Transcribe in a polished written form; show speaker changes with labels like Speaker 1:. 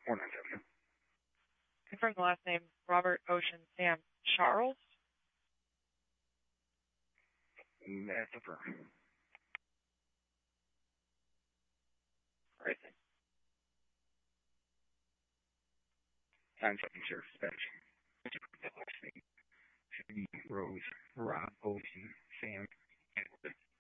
Speaker 1: 497.
Speaker 2: Confirm the last name, Robert Ocean Sam Charles.
Speaker 1: That's a firm. All right. 9-7 Sheriff Dispatch. Last name. Rose, Rob, Ocean, Sam, and